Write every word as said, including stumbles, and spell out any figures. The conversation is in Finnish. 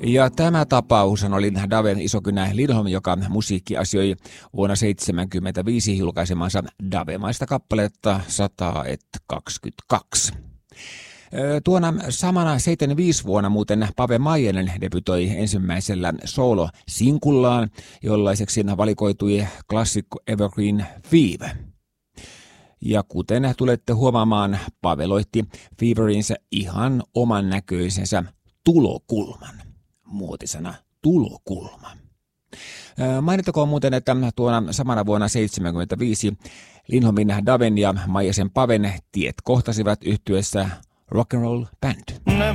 Ja tämä tapaus oli Daven Isokynä Lindholm, joka musiikki asioi vuonna seitsemänkymmentäviisi julkaisemansa Davemaista kappaletta sata kaksikymmentäkaksi. Tuona samana seitsemänkymmentäviisi vuonna muuten Pave Maijanen debytoi ensimmäisellä soolo-sinkullaan, jollaiseksi valikoitui klassikko Evergreen Fever. Ja kuten tulette huomaamaan, Pave loitti Feverinsä ihan oman näköisensä tulokulman. Muotisana tulokulma. Mainittakoon muuten, että tuona samana vuonna seitsemänkymmentäviisi Lindholmin Daven ja Maijasen Paven tiet kohtasivat yhtyeessä Rock and Roll Band.